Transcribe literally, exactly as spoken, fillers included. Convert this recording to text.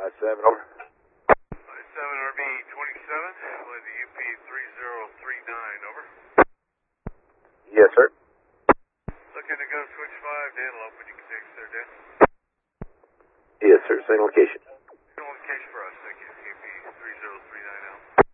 seven, over. seven R B twenty-seven, with the U P three zero three nine, over. Yes, sir. Looking to go switch five to Antelope when you can take us there, Dan. Yes, sir. Same location.